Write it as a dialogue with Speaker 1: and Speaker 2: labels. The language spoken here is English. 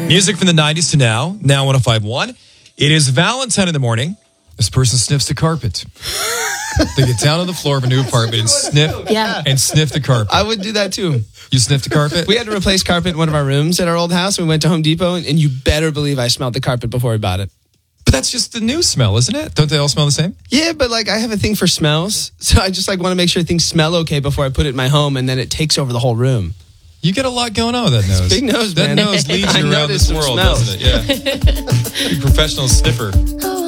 Speaker 1: Music from the 90s to now 105.1. It is Valentine in the morning. This person sniffs the carpet. They get down on the floor of a new apartment and sniff the carpet.
Speaker 2: I would do that too.
Speaker 1: You sniff the carpet?
Speaker 2: We had to replace carpet in one of our rooms at our old house. We went to Home Depot, and you better believe I smelled the carpet before we bought it.
Speaker 1: But that's just the new smell, isn't it? Don't they all smell the same?
Speaker 2: Yeah, but like I have a thing for smells, so I just like want to make sure things smell okay before I put it in my home, and then it takes over the whole room.
Speaker 1: You get a lot going on with that nose.
Speaker 2: Big nose,
Speaker 1: that
Speaker 2: man.
Speaker 1: nose leads
Speaker 2: I
Speaker 1: you around
Speaker 2: noticed
Speaker 1: this
Speaker 2: some
Speaker 1: world,
Speaker 2: smells.
Speaker 1: doesn't it? Yeah. You're a professional sniffer.